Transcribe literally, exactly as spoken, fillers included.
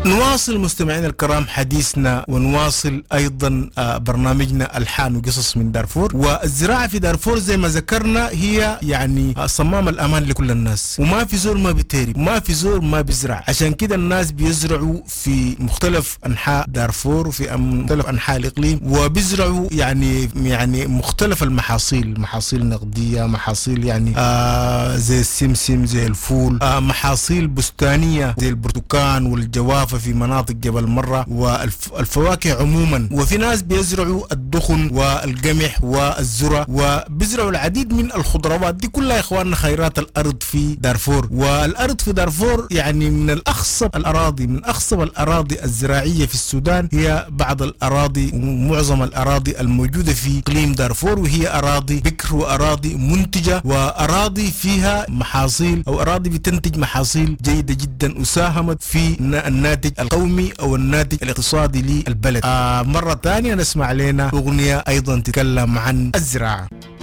نواصل مستمعينا الكرام حديثنا ونواصل أيضا برنامجنا ألحان وقصص من دارفور. والزراعة في دارفور زي ما ذكرنا هي يعني صمام الأمان لكل الناس، وما في زور ما بيتهرب، وما في زور ما بيزرع. عشان كده الناس بيزرعوا في مختلف أنحاء دارفور وفي مختلف أنحاء الإقليم، وبيزرعوا يعني يعني مختلف المحاصيل، محاصيل نقدية، محاصيل يعني آه زي السمسم، زي الفول، آه محاصيل بستانية زي البرتقال والجوافة في مناطق جبل مرة، والفواكه عموما. وفي ناس بيزرعوا الدخن والقمح والذرة، وبيزرعوا العديد من الخضروات. دي كلها يا اخواننا خيرات الارض في دارفور. والارض في دارفور يعني من الاخصب الاراضي، من اخصب الاراضي الزراعية في السودان هي بعض الاراضي ومعظم الاراضي الموجودة في اقليم دارفور، وهي اراضي بكر واراضي منتجة واراضي فيها محاصيل او اراضي بتنتج محاصيل جيدة جدا، وساهمت في الناتج القومي او الناتج الاقتصادي للبلد. آه مرة ثانية نسمع لنا اغنية ايضا تتكلم عن الزراعة.